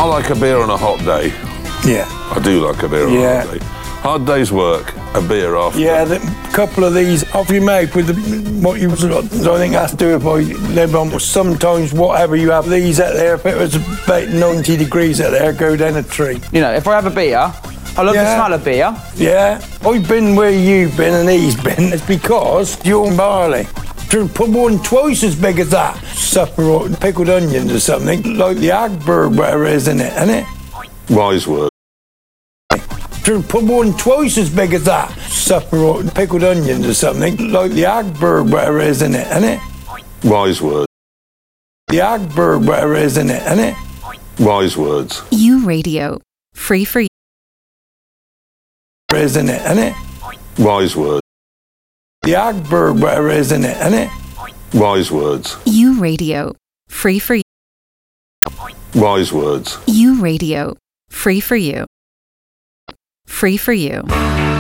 I like a beer on a hot day. Yeah. I do like a beer on a hot day. Hard day's work, a beer after. Yeah, a couple of these off you make with what you got. I think that's do if I live on. Sometimes whatever you have, these out there, if it was about 90 degrees out there, go down a tree. You know, if I have a beer, I love the smell of beer. Yeah, I've been where you've been and he's been. It's because you're barley. To put one twice as big as that. Supper or pickled onions or something, like the Agberg, whatever it is in it, isn't it? Wise word. To put one twice as big as that. Supper or pickled onions or something, like the Agberg, whatever it is in it, isn't it? Wise word. The Agberg, whatever it is in it, isn't it? Wise words. U Radio. Free for you. Isn't it, isn't it? Wise word. The Agberg, whatever it is in it, isn't it? Wise words. U Radio. Free for you. Wise words. U Radio. Free for you. Free for you.